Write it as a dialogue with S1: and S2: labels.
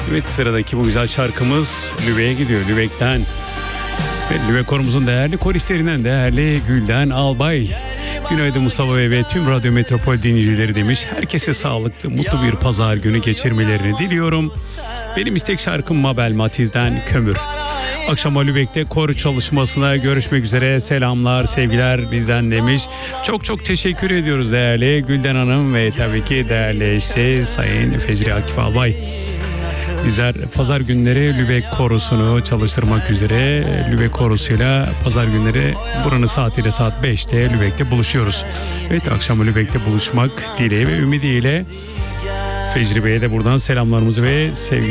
S1: Evet, sıradaki bu güzel şarkımız Lübek'e gidiyor. Lübek'ten ve Lübek korumuzun değerli koristlerinden değerli Gülden Albay. Günaydın Mustafa Bey ve tüm Radyo Metropol dinleyicileri demiş. Herkese sağlıklı, mutlu bir pazar günü geçirmelerini diliyorum. Benim istek şarkım Mabel Matiz'den Kömür. Akşam Lübek'te koro çalışmasına görüşmek üzere. Selamlar, sevgiler bizden demiş. Çok çok teşekkür ediyoruz değerli Gülden Hanım ve tabii ki değerli eşi Sayın Fecri Akif Albay. Bizler pazar günleri Lübek korosunu çalıştırmak üzere Lübek korosuyla pazar günleri buranın saatiyle saat 5'te Lübek'te buluşuyoruz. Evet, akşam Lübek'te buluşmak dileği ve ümidiyle Fecri Bey'e de buradan selamlarımızı ve sevgi